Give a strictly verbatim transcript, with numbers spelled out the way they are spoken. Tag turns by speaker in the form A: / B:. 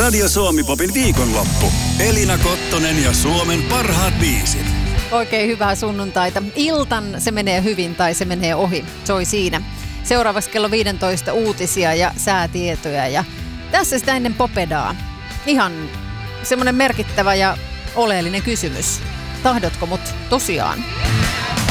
A: Radio Suomi-popin viikonloppu. Elina Kottonen ja Suomen parhaat biisit.
B: Oikein hyvää sunnuntaita. Iltan se menee hyvin tai se menee ohi. Soi siinä. Seuraavaksi kello viisitoista uutisia ja säätietoja. Ja tässä sitä ennen Popedaa. Ihan semmoinen merkittävä ja oleellinen kysymys. Tahdotko mut tosiaan?